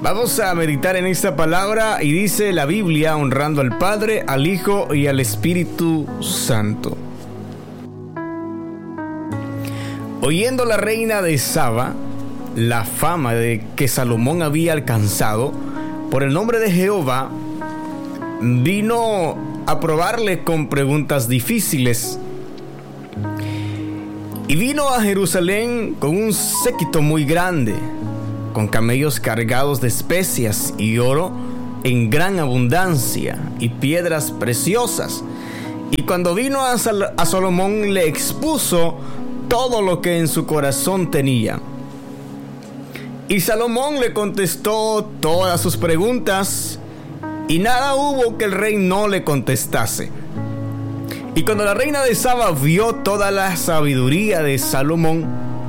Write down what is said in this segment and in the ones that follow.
Vamos a meditar en esta palabra y dice la Biblia, honrando al Padre, al Hijo y al Espíritu Santo. Oyendo la reina de Saba la fama de que Salomón había alcanzado por el nombre de Jehová, vino a probarle con preguntas difíciles. Y vino a Jerusalén con un séquito muy grande, con camellos cargados de especias y oro en gran abundancia y piedras preciosas. Y cuando vino a Salomón, le expuso todo lo que en su corazón tenía. Y Salomón le contestó todas sus preguntas, y nada hubo que el rey no le contestase. Y cuando la reina de Saba vio toda la sabiduría de Salomón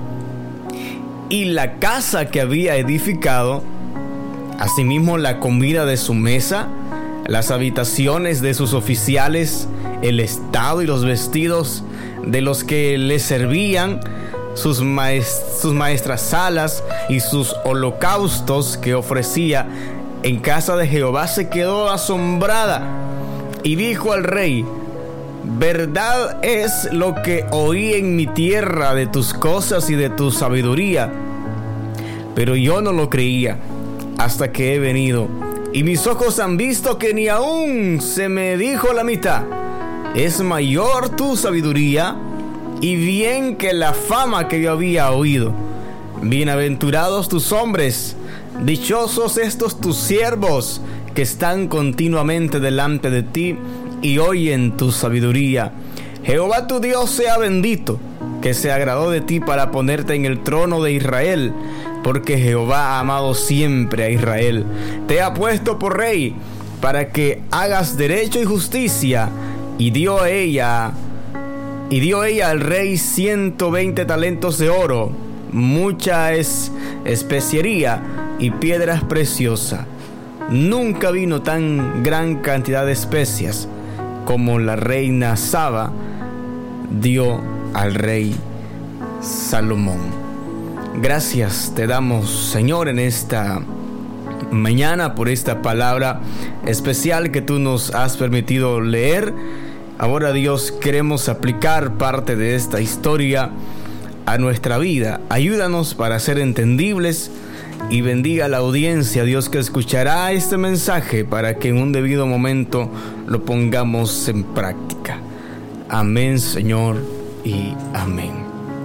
y la casa que había edificado, asimismo la comida de su mesa, las habitaciones de sus oficiales, el estado y los vestidos de los que le servían, sus maestras salas y sus holocaustos que ofrecía en casa de Jehová, se quedó asombrada y dijo al rey: verdad es lo que oí en mi tierra de tus cosas y de tu sabiduría, pero yo no lo creía hasta que he venido, y mis ojos han visto que ni aún se me dijo la mitad. Es mayor tu sabiduría y bien que la fama que yo había oído. Bienaventurados tus hombres, dichosos estos tus siervos que están continuamente delante de ti y oyen tu sabiduría. Jehová tu Dios sea bendito, que se agradó de ti para ponerte en el trono de Israel, porque Jehová ha amado siempre a Israel. Te ha puesto por rey para que hagas derecho y justicia, y dio ella al rey 120 talentos de oro, mucha especiería y piedras preciosas. Nunca vino tan gran cantidad de especias como la reina Saba dio al rey Salomón. Gracias te damos, Señor, en esta mañana por esta palabra especial que tú nos has permitido leer. Ahora, Dios, queremos aplicar parte de esta historia a nuestra vida. Ayúdanos para ser entendibles y bendiga a la audiencia, Dios, que escuchará este mensaje, para que en un debido momento lo pongamos en práctica. Amén, Señor, y amén.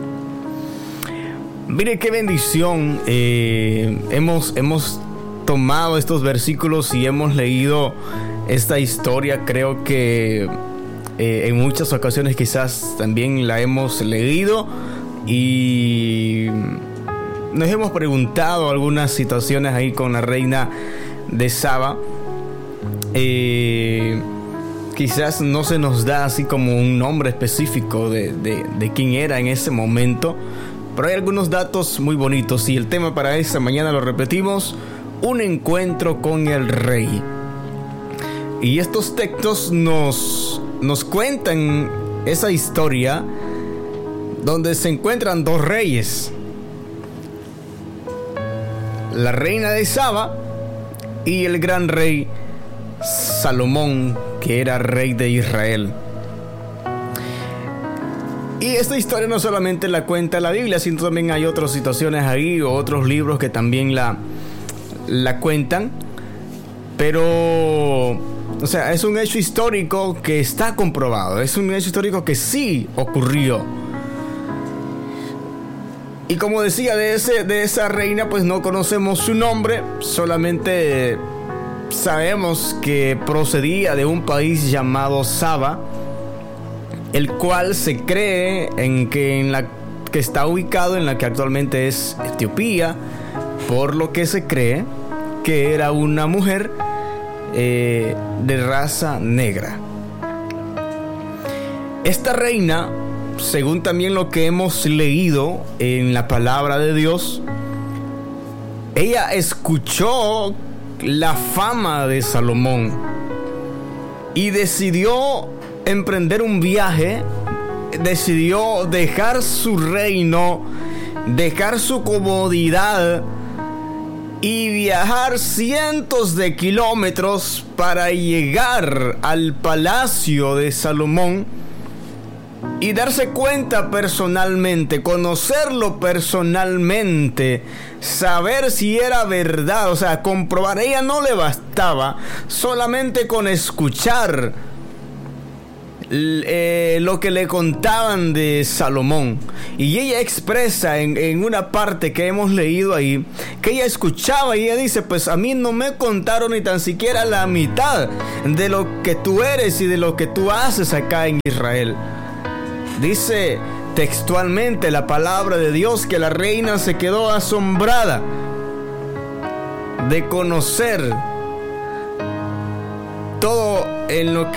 Mire qué bendición. Hemos tomado estos versículos y hemos leído esta historia. Creo que en muchas ocasiones quizás también la hemos leído y nos hemos preguntado algunas situaciones ahí con la reina de Saba. Quizás no se nos da así como un nombre específico de quién era en ese momento, pero hay algunos datos muy bonitos, y el tema para esta mañana lo repetimos: un encuentro con el rey. Y estos textos nos cuentan esa historia donde se encuentran dos reyes, la reina de Saba y el gran rey Salomón, que era rey de Israel. Y esta historia no solamente la cuenta la Biblia, sino también hay otras situaciones ahí, o otros libros que también la cuentan. Pero, o sea, es un hecho histórico que está comprobado, es un hecho histórico que sí ocurrió. Y como decía, de esa reina, pues no conocemos su nombre, solamente sabemos que procedía de un país llamado Saba, el cual se cree que está ubicado en la que actualmente es Etiopía, por lo que se cree que era una mujer de raza negra. Esta reina, según también lo que hemos leído en la palabra de Dios, ella escuchó la fama de Salomón y decidió emprender un viaje, decidió dejar su reino, dejar su comodidad y viajar cientos de kilómetros para llegar al palacio de Salomón y darse cuenta personalmente, conocerlo personalmente, saber si era verdad, o sea, comprobar. A ella no le bastaba solamente con escuchar lo que le contaban de Salomón. Y ella expresa en una parte que hemos leído ahí, que ella escuchaba y ella dice: pues a mí no me contaron ni tan siquiera la mitad de lo que tú eres y de lo que tú haces acá en Israel. Dice textualmente la palabra de Dios que la reina se quedó asombrada de conocer todo en lo